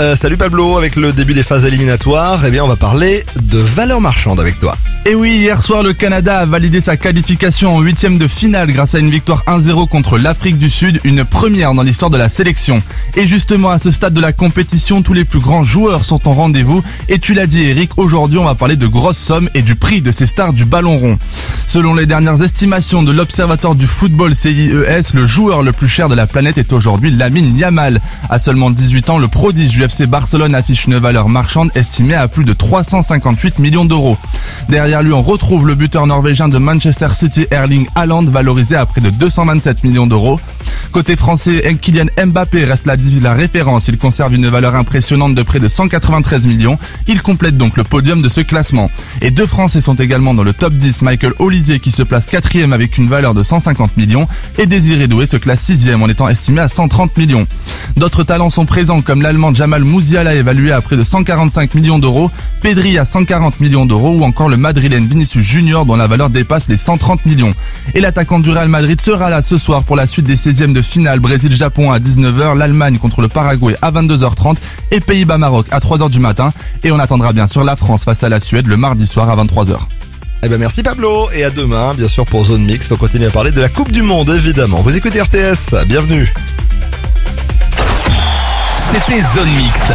Salut Pablo, avec le début des phases éliminatoires, on va parler de valeurs marchandes avec toi. Et oui, hier soir, le Canada a validé sa qualification en 8e de finale grâce à une victoire 1-0 contre l'Afrique du Sud, une première dans l'histoire de la sélection. Et justement, à ce stade de la compétition, tous les plus grands joueurs sont en rendez-vous. Et tu l'as dit Eric, aujourd'hui on va parler de grosses sommes et du prix de ces stars du ballon rond. Selon les dernières estimations de l'Observatoire du football CIES, le joueur le plus cher de la planète est aujourd'hui Lamine Yamal. À seulement 18 ans, le prodige du FC Barcelone affiche une valeur marchande estimée à plus de 358 millions d'euros. Derrière lui, on retrouve le buteur norvégien de Manchester City, Erling Haaland, valorisé à près de 227 millions d'euros. Côté français, Kylian Mbappé reste la référence. Il conserve une valeur impressionnante de près de 193 millions. Il complète donc le podium de ce classement. Et deux Français sont également dans le top 10. Michael Olise qui se place 4e avec une valeur de 150 millions. Et Désiré Doué se classe 6e en étant estimé à 130 millions. D'autres talents sont présents comme l'Allemand Jamal Musiala évalué à près de 145 millions d'euros, Pedri à 140 millions d'euros ou encore le Madrilène Vinicius Junior dont la valeur dépasse les 130 millions. Et l'attaquant du Real Madrid sera là ce soir pour la suite des 16e de finale. Brésil-Japon à 19h, l'Allemagne contre le Paraguay à 22h30 et Pays-Bas-Maroc à 3h du matin. Et on attendra bien sûr la France face à la Suède le mardi soir à 23h. Merci Pablo, et à demain bien sûr pour Zone Mixte. On continue à parler de la Coupe du Monde évidemment. Vous écoutez RTS, bienvenue. C'était Zone Mixte